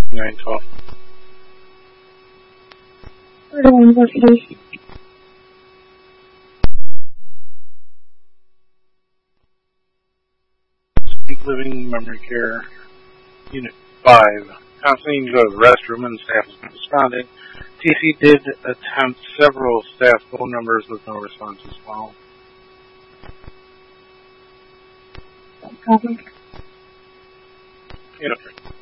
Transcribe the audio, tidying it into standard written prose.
912. Speak Living Memory Care, Unit 5. Constantly to go to the restroom and staff has been responding. TC did attempt several staff phone numbers with no response as well. Copy. Unit 3.